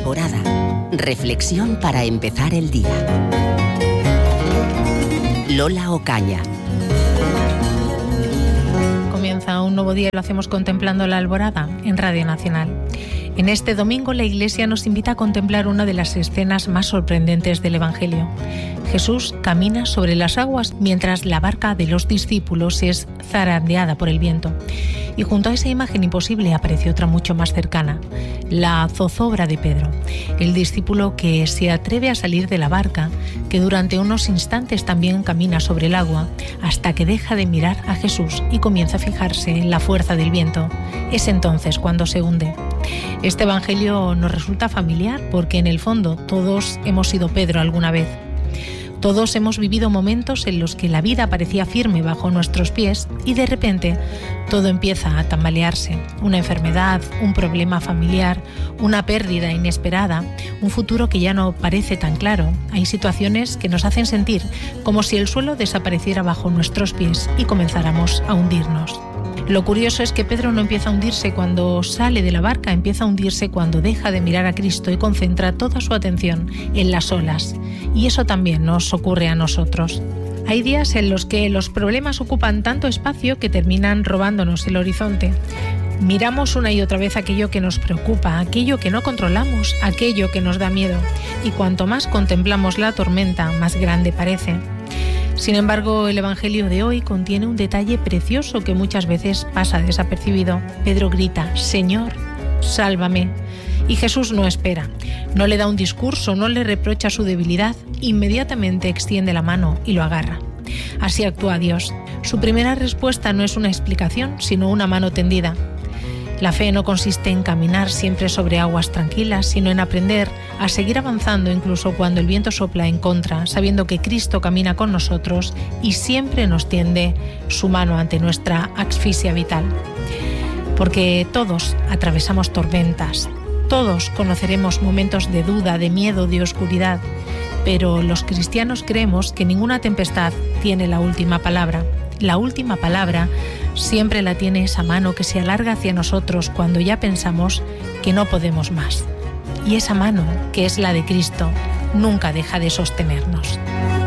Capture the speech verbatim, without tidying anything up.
Alborada. Reflexión para empezar el día. Lola Ocaña. Comienza un nuevo día y lo hacemos contemplando la alborada en Radio Nacional. En este domingo la Iglesia nos invita a contemplar una de las escenas más sorprendentes del Evangelio. Jesús camina sobre las aguas mientras la barca de los discípulos es zarandeada por el viento. Y junto a esa imagen imposible aparece otra mucho más cercana, la zozobra de Pedro, el discípulo que se atreve a salir de la barca, que durante unos instantes también camina sobre el agua, hasta que deja de mirar a Jesús y comienza a fijarse en la fuerza del viento. Es entonces cuando se hunde. Este Evangelio nos resulta familiar porque en el fondo todos hemos sido Pedro alguna vez. Todos hemos vivido momentos en los que la vida parecía firme bajo nuestros pies y de repente todo empieza a tambalearse. Una enfermedad, un problema familiar, una pérdida inesperada, un futuro que ya no parece tan claro. Hay situaciones que nos hacen sentir como si el suelo desapareciera bajo nuestros pies y comenzáramos a hundirnos. Lo curioso es que Pedro no empieza a hundirse cuando sale de la barca, empieza a hundirse cuando deja de mirar a Cristo y concentra toda su atención en las olas. Y eso también nos ocurre a nosotros. Hay días en los que los problemas ocupan tanto espacio que terminan robándonos el horizonte. Miramos una y otra vez aquello que nos preocupa, aquello que no controlamos, aquello que nos da miedo. Y cuanto más contemplamos la tormenta, más grande parece. Sin embargo, el Evangelio de hoy contiene un detalle precioso que muchas veces pasa desapercibido. Pedro grita: «Señor, sálvame». Y Jesús no espera, no le da un discurso, no le reprocha su debilidad, inmediatamente extiende la mano y lo agarra. Así actúa Dios. Su primera respuesta no es una explicación, sino una mano tendida. La fe no consiste en caminar siempre sobre aguas tranquilas, sino en aprender a seguir avanzando incluso cuando el viento sopla en contra, sabiendo que Cristo camina con nosotros y siempre nos tiende su mano ante nuestra asfixia vital. Porque todos atravesamos tormentas, todos conoceremos momentos de duda, de miedo, de oscuridad, pero los cristianos creemos que ninguna tempestad tiene la última palabra. La última palabra siempre la tiene esa mano que se alarga hacia nosotros cuando ya pensamos que no podemos más. Y esa mano, que es la de Cristo, nunca deja de sostenernos.